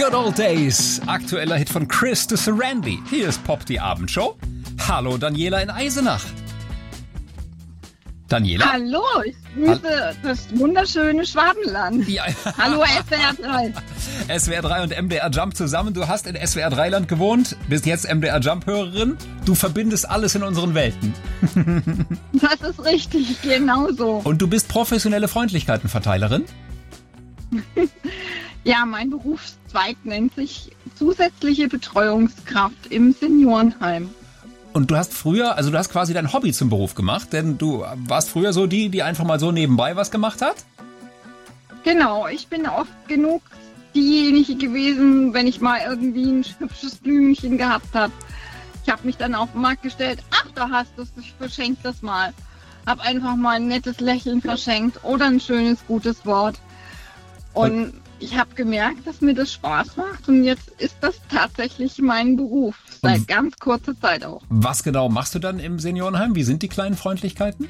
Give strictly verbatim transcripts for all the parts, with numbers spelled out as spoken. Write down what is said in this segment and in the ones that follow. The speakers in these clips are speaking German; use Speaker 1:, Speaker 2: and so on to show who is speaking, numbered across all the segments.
Speaker 1: Good Old Days, aktueller Hit von Chris de Sarandi. Hier ist Pop die Abendshow. Hallo Daniela in Eisenach. Daniela?
Speaker 2: Hallo, ich grüße das wunderschöne Schwabenland.
Speaker 1: Ja.
Speaker 2: Hallo S W R drei.
Speaker 1: S W R drei und M D R Jump zusammen. Du hast in S W R drei Land gewohnt, bist jetzt M D R Jump-Hörerin. Du verbindest alles in unseren Welten.
Speaker 2: Das ist richtig, genau so.
Speaker 1: Und du bist professionelle Freundlichkeitenverteilerin?
Speaker 2: Ja, mein Berufszweig nennt sich zusätzliche Betreuungskraft im Seniorenheim.
Speaker 1: Und du hast früher, also du hast quasi dein Hobby zum Beruf gemacht, denn du warst früher so die, die einfach mal so nebenbei was gemacht hat?
Speaker 2: Genau, ich bin oft genug diejenige gewesen, wenn ich mal irgendwie ein hübsches Blümchen gehabt habe. Ich habe mich dann auf den Markt gestellt, ach, da hast du es, ich verschenke das mal. Hab einfach mal ein nettes Lächeln verschenkt oder ein schönes, gutes Wort. Und, und ich habe gemerkt, dass mir das Spaß macht und jetzt ist das tatsächlich mein Beruf, seit ganz kurzer Zeit auch.
Speaker 1: Was genau machst du dann im Seniorenheim? Wie sind die kleinen Freundlichkeiten?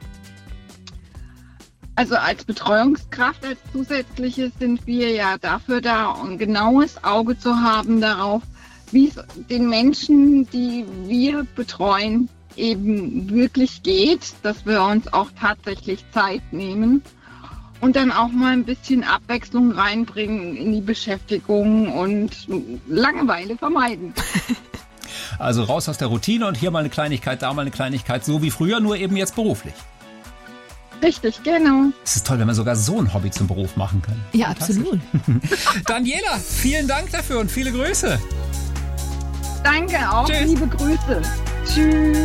Speaker 2: Also als Betreuungskraft, als zusätzliche sind wir ja dafür da, ein genaues Auge zu haben darauf, wie es den Menschen, die wir betreuen, eben wirklich geht, dass wir uns auch tatsächlich Zeit nehmen. Und dann auch mal ein bisschen Abwechslung reinbringen in die Beschäftigung und Langeweile vermeiden.
Speaker 1: Also raus aus der Routine und hier mal eine Kleinigkeit, da mal eine Kleinigkeit, so wie früher, nur eben jetzt beruflich.
Speaker 2: Richtig, genau.
Speaker 1: Es ist toll, wenn man sogar so ein Hobby zum Beruf machen kann.
Speaker 3: Ja, absolut.
Speaker 1: Daniela, vielen Dank dafür und viele Grüße.
Speaker 2: Danke, auch
Speaker 1: Tschüss.
Speaker 2: Liebe Grüße. Tschüss.